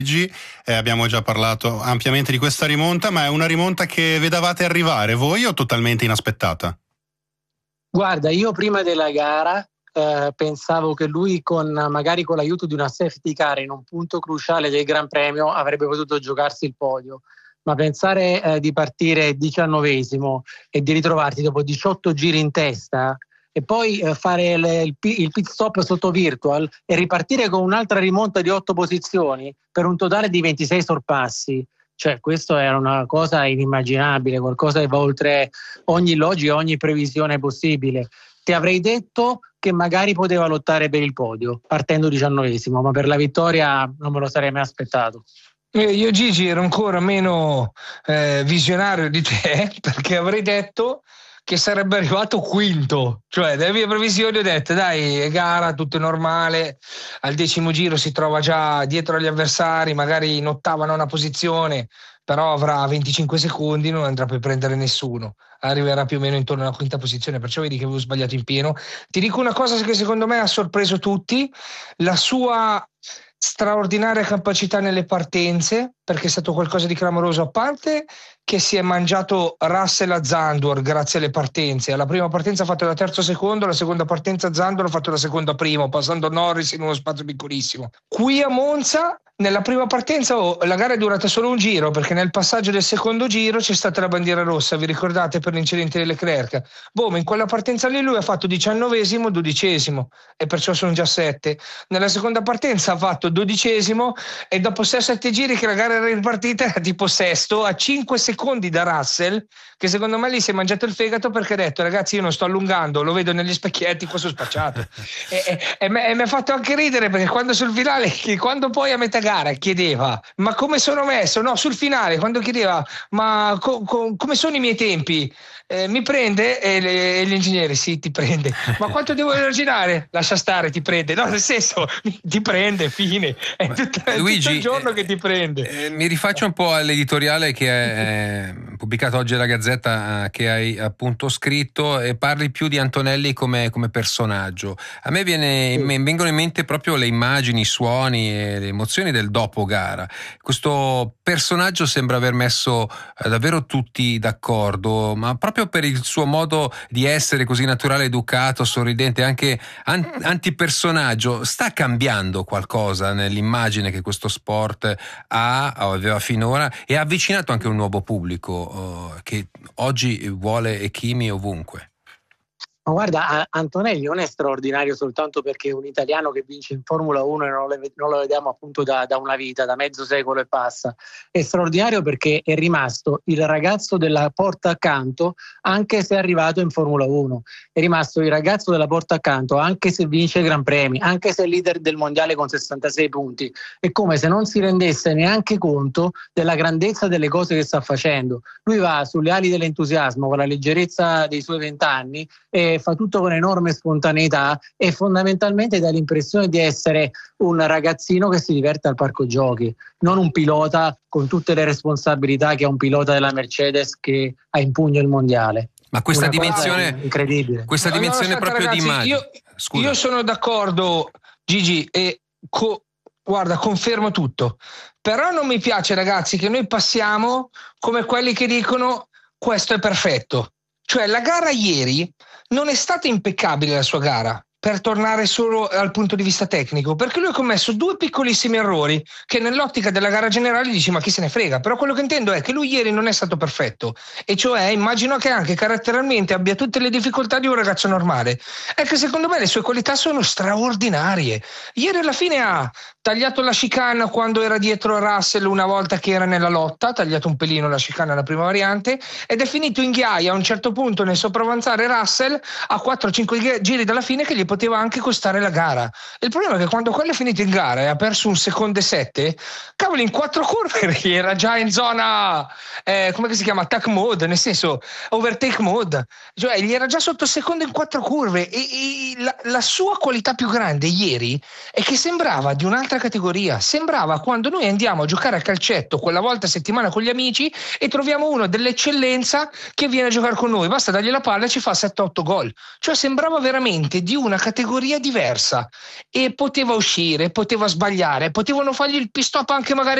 Abbiamo già parlato ampiamente di questa rimonta, ma è una rimonta che vedavate arrivare voi o totalmente inaspettata? Guarda, io prima della gara pensavo che lui magari con l'aiuto di una safety car in un punto cruciale del Gran Premio avrebbe potuto giocarsi il podio, ma pensare di partire 19esimo e di ritrovarti dopo 18 giri in testa e poi fare il pit stop sotto virtual e ripartire con un'altra rimonta di 8 posizioni per un totale di 26 sorpassi. Cioè, questo era una cosa inimmaginabile, qualcosa che va oltre ogni logica, ogni previsione possibile. Ti avrei detto che magari poteva lottare per il podio, partendo 19esimo, ma per la vittoria non me lo sarei mai aspettato. Io, Gigi, ero ancora meno visionario di te, perché avrei detto che sarebbe arrivato quinto. Cioè, dalle mie previsioni ho detto, dai, è gara, tutto è normale, al 10° giro si trova già dietro agli avversari, magari in ottava, nona posizione, però avrà 25 secondi, non andrà poi a prendere nessuno, arriverà più o meno intorno alla quinta posizione, perciò vedi che avevo sbagliato in pieno. Ti dico una cosa che secondo me ha sorpreso tutti, la sua straordinaria capacità nelle partenze, perché è stato qualcosa di clamoroso, a parte che si è mangiato Russell a Zandvoort grazie alle partenze. Alla prima partenza ha fatto da terzo secondo, la seconda partenza a Zandvoort ha fatto da secondo a primo, passando Norris in uno spazio piccolissimo. Qui a Monza nella prima partenza la gara è durata solo un giro, perché nel passaggio del secondo giro c'è stata la bandiera rossa, vi ricordate, per l'incidente di Leclerc? Ma in quella partenza lì lui ha fatto 19esimo, 12esimo, e perciò sono già 7. Nella seconda partenza ha fatto 12esimo e dopo 6-7 giri che la gara era ripartita era tipo sesto, a 5 secondi da Russell, che secondo me lì si è mangiato il fegato, perché ha detto, ragazzi, io non sto allungando, lo vedo negli specchietti, qua sono spacciato. e mi ha fatto anche ridere, perché quando sul finale, quando poi a metà gara chiedeva, ma come sono messo? No, sul finale, quando chiedeva, ma come sono i miei tempi? Mi prende? E l'ingegnere, sì, ti prende. Ma quanto devo elarginare? Lascia stare, ti prende. No, nel senso, ti prende, fine. È tutto il giorno che ti prende. Mi rifaccio un po' all'editoriale che è pubblicato oggi alla Gazzetta, che hai appunto scritto, e parli più di Antonelli come personaggio. A me vengono in mente proprio le immagini, i suoni e le emozioni del dopo gara. Questo personaggio sembra aver messo davvero tutti d'accordo, ma proprio per il suo modo di essere così naturale, educato, sorridente, anche antipersonaggio. Sta cambiando qualcosa nell'immagine che questo sport aveva finora, e ha avvicinato anche un nuovo pubblico che oggi vuole Kimi ovunque. Ma guarda, Antonelli non è straordinario soltanto perché è un italiano che vince in Formula 1 e non lo vediamo appunto da una vita, da mezzo secolo e passa. È straordinario perché è rimasto il ragazzo della porta accanto anche se è arrivato in Formula 1. È rimasto il ragazzo della porta accanto anche se vince Gran Premi, anche se è leader del mondiale con 66 punti. È come se non si rendesse neanche conto della grandezza delle cose che sta facendo. Lui va sulle ali dell'entusiasmo con la leggerezza dei suoi 20 anni e fa tutto con enorme spontaneità e fondamentalmente dà l'impressione di essere un ragazzino che si diverte al parco giochi, non un pilota con tutte le responsabilità che ha un pilota della Mercedes che ha in pugno il mondiale. Ma questa dimensione incredibile. Questa dimensione proprio ragazzi, di immagine. Io sono d'accordo, Gigi, e guarda, confermo tutto. Però non mi piace, ragazzi, che noi passiamo come quelli che dicono questo è perfetto. Cioè, la gara ieri non è stata impeccabile, la sua gara, per tornare solo al punto di vista tecnico, perché lui ha commesso 2 piccolissimi errori che nell'ottica della gara generale dici ma chi se ne frega, però quello che intendo è che lui ieri non è stato perfetto, e cioè immagino che anche caratterialmente abbia tutte le difficoltà di un ragazzo normale. È che secondo me le sue qualità sono straordinarie. Ieri alla fine ha tagliato la chicane quando era dietro Russell, una volta che era nella lotta, ha tagliato un pelino la chicane alla prima variante, ed è finito in ghiaia a un certo punto nel sopravanzare Russell a 4-5 giri dalla fine, che gli poteva anche costare la gara. Il problema è che quando quello è finito in gara e ha perso 1 secondo e 7, cavolo, in 4 curve era già in zona come si chiama, attack mode, nel senso overtake mode, cioè gli era già sotto secondo in 4 curve, e la sua qualità più grande ieri è che sembrava di un'altra categoria. Sembrava quando noi andiamo a giocare a calcetto quella volta a settimana con gli amici e troviamo uno dell'eccellenza che viene a giocare con noi, basta dargli la palla e ci fa 7-8 gol. Cioè sembrava veramente di una categoria diversa e poteva uscire, poteva sbagliare, potevano fargli il pit stop anche magari